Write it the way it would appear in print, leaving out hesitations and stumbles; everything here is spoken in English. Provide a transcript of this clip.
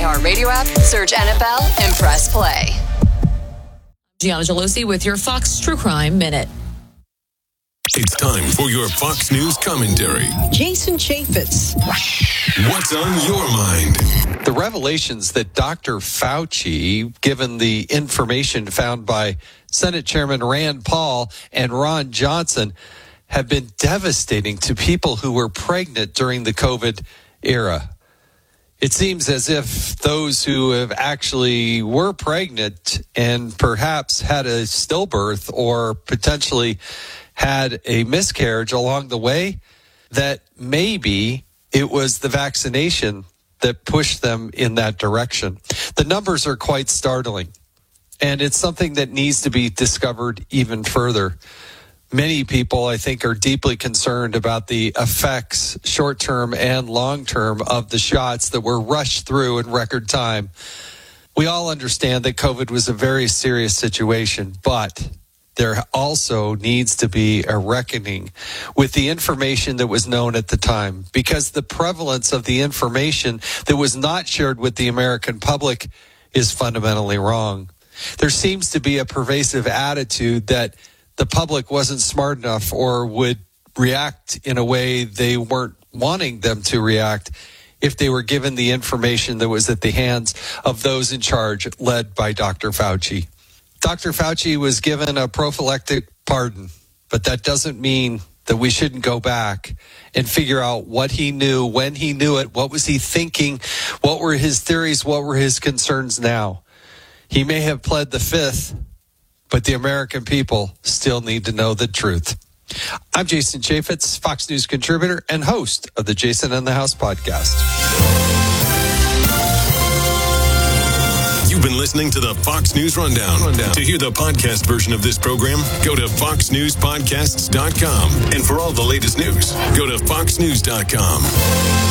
iHeartRadio app, search NFL, and press play. Gianna Gelosi with your Fox True Crime Minute. It's time for your Fox News commentary. Jason Chaffetz. What's on your mind? The revelations that Dr. Fauci, given the information found by Senate Chairman Rand Paul and Ron Johnson, have been devastating to people who were pregnant during the COVID era. It seems as if those who have actually were pregnant and perhaps had a stillbirth or potentially had a miscarriage along the way, that maybe it was the vaccination that pushed them in that direction. The numbers are quite startling, and it's something that needs to be discovered even further. Many people, I think, are deeply concerned about the effects, short-term and long-term, of the shots that were rushed through in record time. We all understand that COVID was a very serious situation, but there also needs to be a reckoning with the information that was known at the time, because the prevalence of the information that was not shared with the American public is fundamentally wrong. There seems to be a pervasive attitude that the public wasn't smart enough or would react in a way they weren't wanting them to react if they were given the information that was at the hands of those in charge, led by Dr. Fauci. Dr. Fauci was given a prophylactic pardon, but that doesn't mean that we shouldn't go back and figure out what he knew, when he knew it, what was he thinking, what were his theories, what were his concerns now. He may have pled the fifth, but the American people still need to know the truth. I'm Jason Chaffetz, Fox News contributor and host of the Jason in the House podcast. You've been listening to the Fox News Rundown. To hear the podcast version of this program, go to foxnewspodcasts.com. And for all the latest news, go to foxnews.com.